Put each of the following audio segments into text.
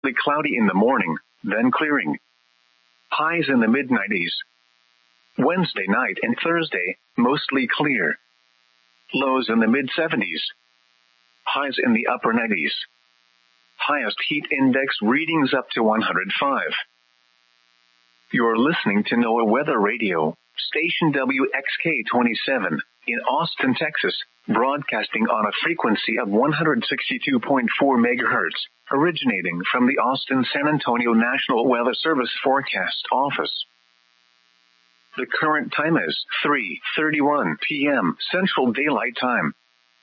Cloudy in the morning, then clearing. Highs in the mid-90s. Wednesday night and Thursday, mostly clear. Lows in the mid-70s. Highs in the upper 90s. Highest heat index readings up to 105. You're listening to NOAA Weather Radio, station WXK-27, in Austin, Texas, broadcasting on a frequency of 162.4 MHz, originating from the Austin-San Antonio National Weather Service Forecast Office. The current time is 3:31 p.m. Central Daylight Time.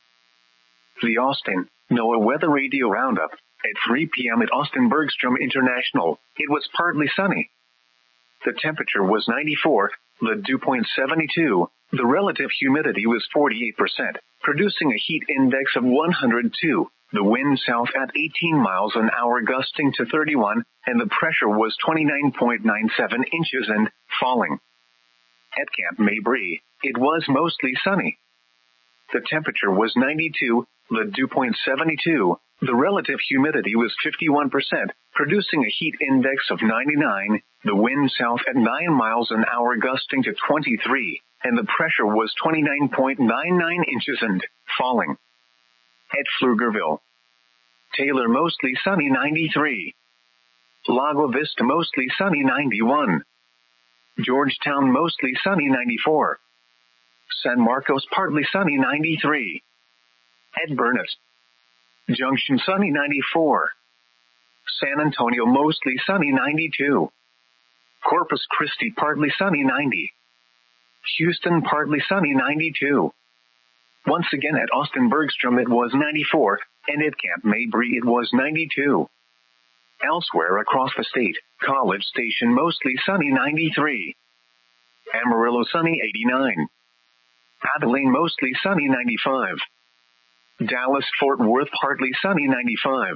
The Austin NOAA Weather Radio Roundup. At 3 p.m. at Austin Bergstrom International, it was partly sunny. The temperature was 94, the dew point 72, the relative humidity was 48%, producing a heat index of 102, the wind south at 18 miles an hour gusting to 31, and the pressure was 29.97 inches and falling. At Camp Mabry, it was mostly sunny. The temperature was 92, the dew point 72, the relative humidity was 51%, producing a heat index of 99, the wind south at 9 miles an hour gusting to 23, and the pressure was 29.99 inches and falling. At Pflugerville, Taylor mostly sunny 93. Lago Vista mostly sunny 91. Georgetown mostly sunny 94. San Marcos partly sunny 93. At Burnett Junction sunny 94. San Antonio mostly sunny 92. Corpus Christi partly sunny 90. Houston partly sunny 92. Once again at Austin Bergstrom it was 94, and at Camp Mabry it was 92. Elsewhere across the state, College Station mostly sunny 93. Amarillo sunny 89. Abilene mostly sunny 95. Dallas-Fort Worth partly sunny 95.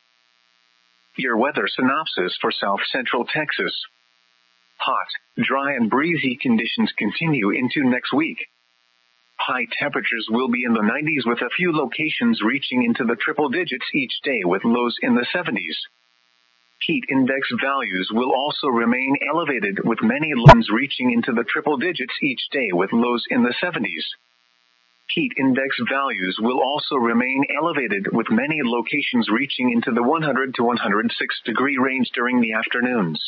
Your weather synopsis for South Central Texas. Hot, dry and breezy conditions continue into next week. High temperatures will be in the 90s with a few locations reaching into the triple digits each day with lows in the 70s. Heat index values will also remain elevated with many lows reaching into the triple digits each day with lows in the 70s. Heat index values will also remain elevated with many locations reaching into the 100 to 106 degree range during the afternoons.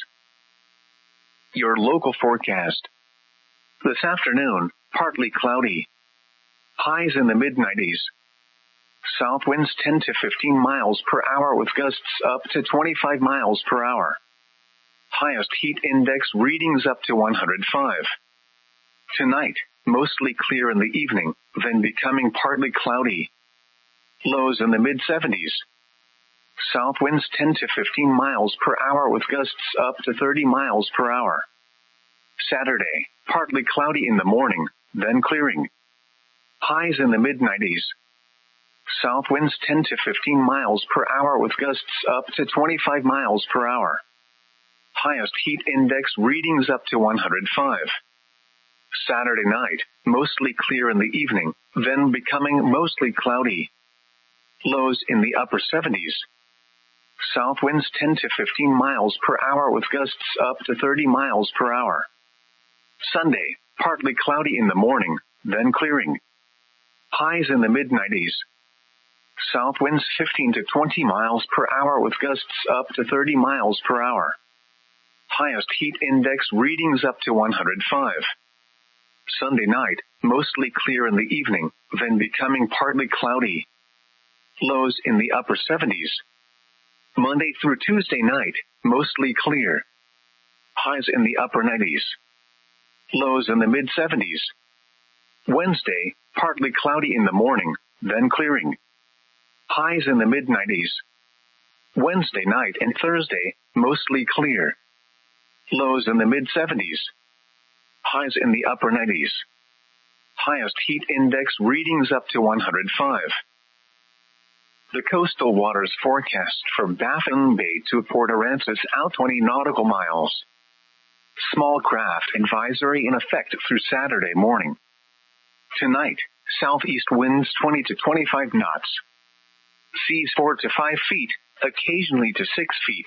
Your local forecast. This afternoon, partly cloudy. Highs in the mid-90s. South winds 10 to 15 miles per hour with gusts up to 25 miles per hour. Highest heat index readings up to 105. Tonight, mostly clear in the evening, then becoming partly cloudy. Lows in the mid-70s. South winds 10 to 15 miles per hour with gusts up to 30 miles per hour. Saturday, partly cloudy in the morning, then clearing. Highs in the mid-90s. South winds 10 to 15 miles per hour with gusts up to 25 miles per hour. Highest heat index readings up to 105. Saturday night, mostly clear in the evening, then becoming mostly cloudy. Lows in the upper 70s. South winds 10 to 15 miles per hour with gusts up to 30 miles per hour. Sunday, partly cloudy in the morning, then clearing. Highs in the mid-90s. South winds 15 to 20 miles per hour with gusts up to 30 miles per hour. Highest heat index readings up to 105. Sunday night, mostly clear in the evening, then becoming partly cloudy. Lows in the upper 70s. Monday through Tuesday night, mostly clear. Highs in the upper 90s. Lows in the mid-70s. Wednesday, partly cloudy in the morning, then clearing. Highs in the mid-90s. Wednesday night and Thursday, mostly clear. Lows in the mid-70s. Highs in the upper 90s. Highest heat index readings up to 105. The coastal waters forecast for Baffin Bay to Port Aransas out 20 nautical miles. Small craft advisory in effect through Saturday morning. Tonight, southeast winds 20 to 25 knots. Seas 4 to 5 feet, occasionally to 6 feet.